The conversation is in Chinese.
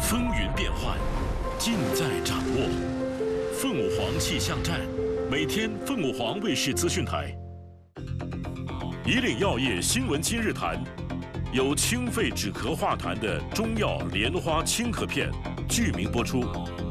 风云变幻，尽在掌握。凤舞凰气象站，每天凤舞凰卫视资讯台。以岭药业新闻今日谈，有清肺止咳化痰的中药莲花清咳片，剧名播出。